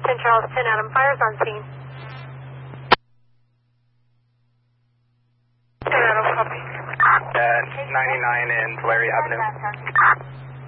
St. Charles 10 Adam, fire's on scene. 10 Adam, copy. 99 in Tulare Avenue.